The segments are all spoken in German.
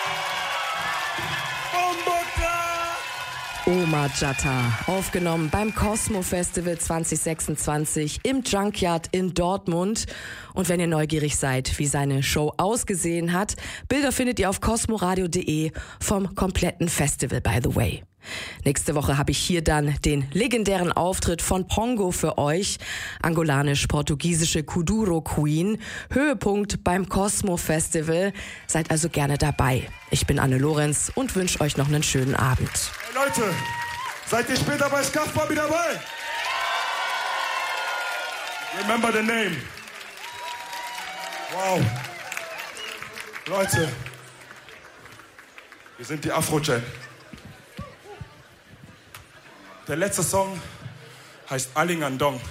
Omar Jatta, aufgenommen beim Cosmo Festival 2026 im Junkyard in Dortmund. Und wenn ihr neugierig seid, wie seine Show ausgesehen hat, Bilder findet ihr auf cosmoradio.de vom kompletten Festival, by the way. Nächste Woche habe ich hier dann den legendären Auftritt von Pongo für euch. Angolanisch-portugiesische Kuduro Queen. Höhepunkt beim Cosmo Festival. Seid also gerne dabei. Ich bin Anne Lorenz und wünsche euch noch einen schönen Abend. Hey Leute, seid ihr später bei Scuff Bobby dabei? Remember the name. Wow. Leute, wir sind die Afro-Jam. Der letzte Song heißt Alingandong.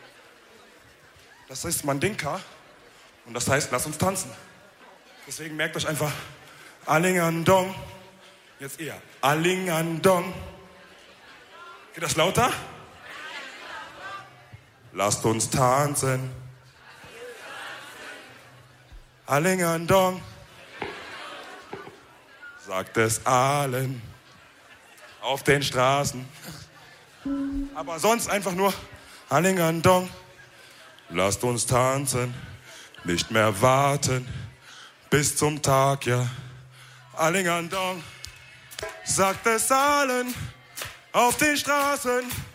Das ist Mandinka und das heißt, lass uns tanzen. Deswegen merkt euch einfach Alingandong. Jetzt eher Alingandong. Geht das lauter? Lasst uns tanzen. Alingandong. Sagt es allen auf den Straßen. Aber sonst einfach nur Alingandong. Lasst uns tanzen, nicht mehr warten bis zum Tag, ja. Alingandong, sagt es allen auf den Straßen.